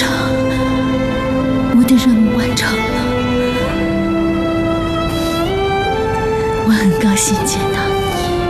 长，我的任务完成了，我很高兴见你。